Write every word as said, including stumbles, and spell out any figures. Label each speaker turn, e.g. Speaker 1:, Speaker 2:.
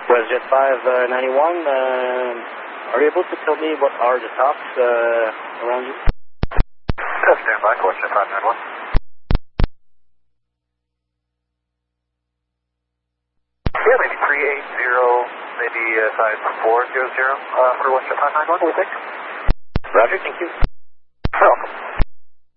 Speaker 1: WestJet five ninety-one, uh, are you able to tell me what are the tops uh, around you?
Speaker 2: Yeah, stand by, WestJet five ninety-one. Yeah, maybe three eight zero, maybe uh, five four zero zero uh, for WestJet five ninety-one, we think.
Speaker 1: Roger, thank you.